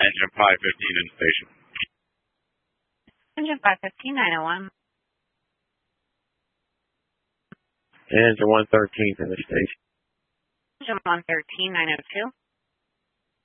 Engine 515 in the station. Engine 515, 901. Engine 113 in the station. Engine 113, 902.